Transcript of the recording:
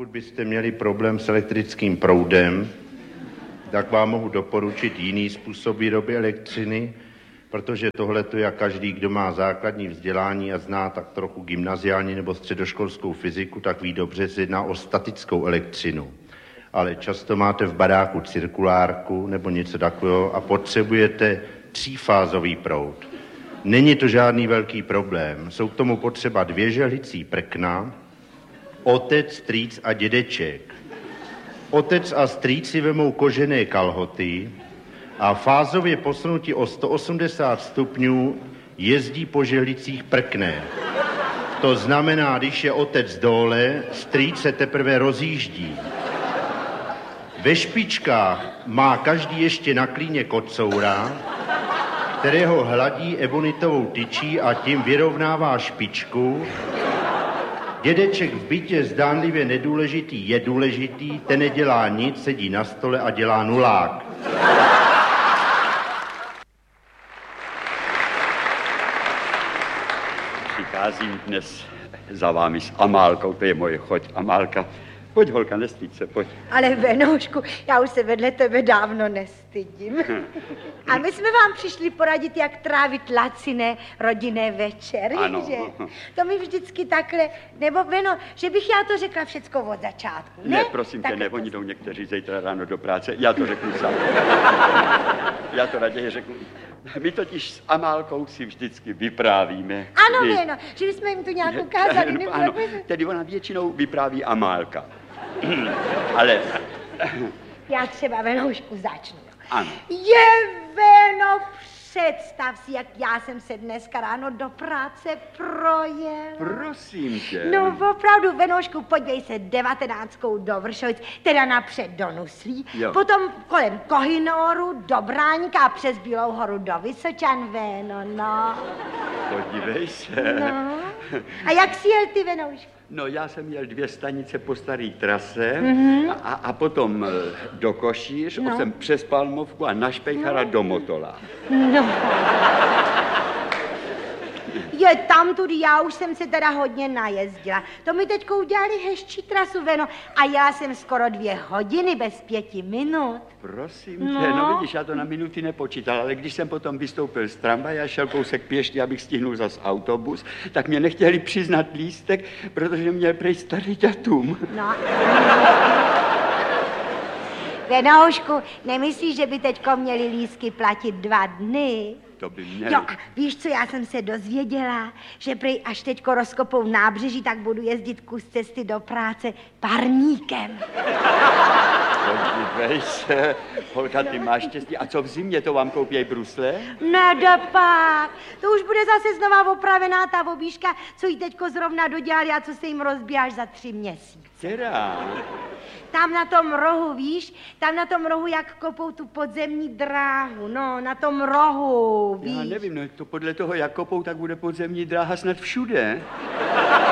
pokud byste měli problém s elektrickým proudem, tak vám mohu doporučit jiný způsob výroby elektřiny, protože tohle to jak každý, kdo má základní vzdělání a zná tak trochu gymnaziální nebo středoškolskou fyziku, tak ví dobře, se jedná o statickou elektřinu. Ale často máte v baráku cirkulárku nebo něco takového a potřebujete třífázový proud. Není to žádný velký problém. Jsou k tomu potřeba 2 žehlicí prkna, otec, strýc a dědeček. Otec a strýc si vemou kožené kalhoty a fázově posunutí o 180 stupňů jezdí po žehlicích prkne. To znamená, když je otec dole, strýc se teprve rozjíždí. Ve špičkách má každý ještě na klíně kocoura, kterého hladí ebonitovou tyčí a tím vyrovnává špičku. Dědeček v bytě zdánlivě nedůležitý je důležitý, ten nedělá nic, sedí na stole a dělá nulák. Přicházím dnes za vámi s Amálkou, to je moje choť, Amálka. Pojď, holka, nestýď se, pojď. Ale Venoušku, já už se vedle tebe dávno nestydím. A my jsme vám přišli poradit, jak trávit laciné rodinné večery, ano. Že? To mi vždycky takhle, nebo Veno, že bych já to řekla všecko od začátku, ne? Ne, prosím tě, ne, oni jdou někteří zítra ráno do práce, já to řeknu sám. Já to raději řeknu. My totiž s Amálkou si vždycky vyprávíme. Ano, Veno, že bychom jim to nějak ukázali. No, ano, tedy ona většinou vypráví Amálka. Ale... Já třeba, Venoušku, začnu. Ano. Veno, představ si, jak já jsem se dneska ráno do práce projel. Prosím tě. No opravdu, Venoušku, podívej se 19 do Vršovic, teda napřed do Nuslí, jo. Potom kolem Kohinoru do Bráníka a přes Bílou horu do Vysočan, Veno, no. Podívej se. No. A jak jsi jel ty, Venoušku? No, já jsem jel 2 stanice po staré trase a potom do Košíř, jsem přes Palmovku a na Špejchara do Motola. No. Je tam tudy, já už jsem se teda hodně najezdila. To mi teďko udělali hezčí trasu, Veno, a jela jsem skoro 2 hodiny bez 5 minut. Prosím tě, no vidíš, já to na minuty nepočítal, ale když jsem potom vystoupil z tramvaje a šel kousek pěšky, abych stihnul zas autobus, tak mě nechtěli přiznat lístek, protože měl prej starý datum. No. Venoušku, nemyslíš, že by teďko měli lístky platit 2 dny? To by měli. Jo, a víš, co já jsem se dozvěděla? Že prej až teďko rozkopou nábřeží, tak budu jezdit kus cesty do práce parníkem. Podívej se, holka, ty máš štěstí. A co v zimě, to vám koupěj brusle? Nedopak, to už bude zase znova opravená ta obíška, co jí teďko zrovna dodělali a co se jim rozbíjí až za 3 měsíce. Která? Tam na tom rohu, víš, tam na tom rohu, jak kopou tu podzemní dráhu, no, na tom rohu, víš. Já nevím, no to podle toho, jak kopou, tak bude podzemní dráha snad všude.